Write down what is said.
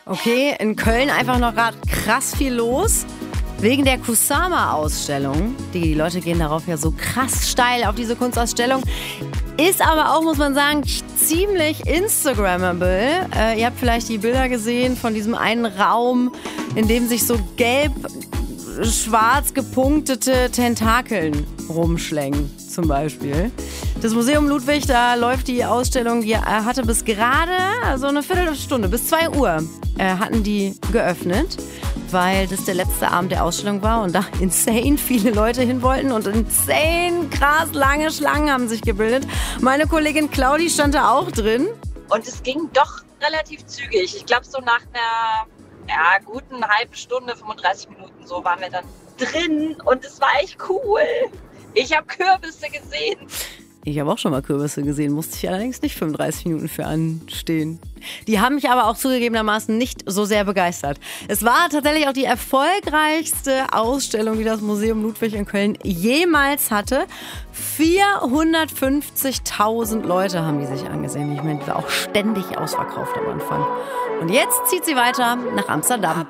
Okay, in Köln einfach noch gerade krass viel los. Wegen der Kusama-Ausstellung. Die Leute gehen darauf ja so krass steil auf diese Kunstausstellung. Ist aber auch, muss man sagen, ziemlich Instagrammable. Ihr habt vielleicht die Bilder gesehen von diesem einen Raum, in dem sich so gelb-schwarz gepunktete Tentakeln rumschlängen, zum Beispiel. Das Museum Ludwig, da läuft die Ausstellung, die hatte bis gerade, also eine Viertelstunde, bis 2 Uhr hatten die geöffnet, weil das der letzte Abend der Ausstellung war und da insane viele Leute hin wollten und insane krass lange Schlangen haben sich gebildet. Meine Kollegin Claudi stand da auch drin. Und es ging doch relativ zügig. Ich glaube, so nach einer guten halben Stunde, 35 Minuten so, waren wir dann drin und es war echt cool. Ich habe Kürbisse gesehen. Ich habe auch schon mal Kürbisse gesehen, musste ich allerdings nicht 35 Minuten für anstehen. Die haben mich aber auch zugegebenermaßen nicht so sehr begeistert. Es war tatsächlich auch die erfolgreichste Ausstellung, die das Museum Ludwig in Köln jemals hatte. 450.000 Leute haben die sich angesehen. Ich meine, die war auch ständig ausverkauft am Anfang. Und jetzt zieht sie weiter nach Amsterdam.